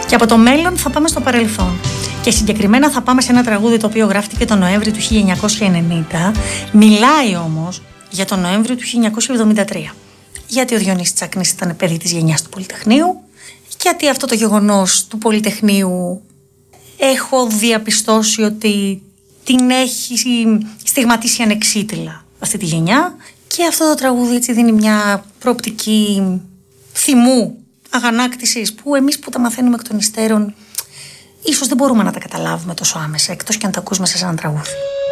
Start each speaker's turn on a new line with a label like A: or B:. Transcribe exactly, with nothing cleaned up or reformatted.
A: Και από το μέλλον θα πάμε στο παρελθόν. Και συγκεκριμένα θα πάμε σε ένα τραγούδι το οποίο γράφτηκε τον Νοέμβριο του χίλια εννιακόσια ενενήντα, μιλάει όμως για τον Νοέμβριο του χίλια εννιακόσια εβδομήντα τρία. Γιατί ο Διονύσης Τσάκνης ήταν παιδί της γενιάς του Πολυτεχνείου, γιατί αυτό το γεγονός του Πολυτεχνείου έχω διαπιστώσει ότι την έχει στιγματίσει ανεξίτηλα αυτή τη γενιά, και αυτό το τραγούδι έτσι δίνει μια προοπτική θυμού, αγανάκτησης, που εμείς που τα μαθαίνουμε εκ των υστέρων ίσως δεν μπορούμε να τα καταλάβουμε τόσο άμεσα, εκτός και αν τα ακούς μέσα σε έναν τραγούδι.